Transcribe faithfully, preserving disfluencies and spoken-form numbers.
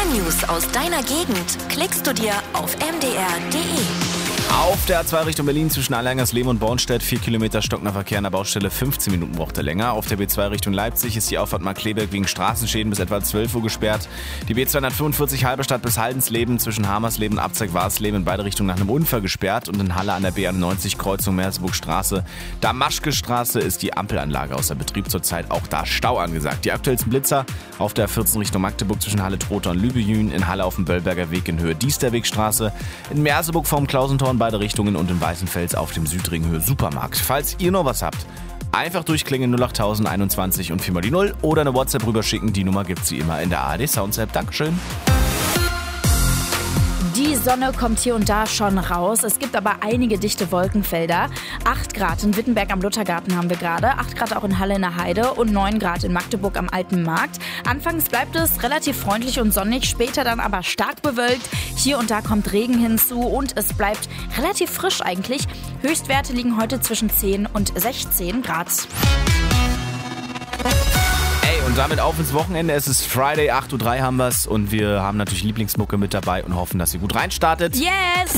News aus deiner Gegend klickst du dir auf m d r punkt d e. Auf der A zwei Richtung Berlin zwischen Allerlangersleben und Bornstedt vier Kilometer stockender Verkehr an der Baustelle, fünfzehn Minuten braucht er länger. Auf der B zwei Richtung Leipzig ist die Auffahrt Markkleeberg wegen Straßenschäden bis etwa zwölf Uhr gesperrt. Die B zweihundertfünfundvierzig Halberstadt bis Haldensleben zwischen Hamersleben und Abzeig-Warsleben in beide Richtungen nach einem Unfall gesperrt. Und in Halle an der B einundneunzig Kreuzung Merseburgstraße, Damaschke-Straße ist die Ampelanlage außer Betrieb zurzeit, auch da Stau angesagt. Die aktuellsten Blitzer auf der A vierzehn Richtung Magdeburg zwischen Halle-Trotha und Lübejün, in Halle auf dem Böllberger Weg in Höhe Diesterwegstraße, in Merseburg vorm Klausentor beide Richtungen und in Weißenfels auf dem Südring Höhe Supermarkt. Falls ihr noch was habt, einfach durchklingen null acht null null einundzwanzig und viermal die null oder eine WhatsApp rüberschicken. Die Nummer gibt's wie immer in der A R D Sounds App. Dankeschön. Die Sonne kommt hier und da schon raus. Es gibt aber einige dichte Wolkenfelder. acht Grad in Wittenberg am Luthergarten haben wir gerade, acht Grad auch in Halle in der Heide und neun Grad in Magdeburg am Alten Markt. Anfangs bleibt es relativ freundlich und sonnig, später dann aber stark bewölkt. Hier und da kommt Regen hinzu und es bleibt relativ frisch eigentlich. Höchstwerte liegen heute zwischen zehn und sechzehn Grad. Und damit auf ins Wochenende. Es ist Friday, acht Uhr drei haben wir's und wir haben natürlich Lieblingsmucke mit dabei und hoffen, dass ihr gut reinstartet. Yes!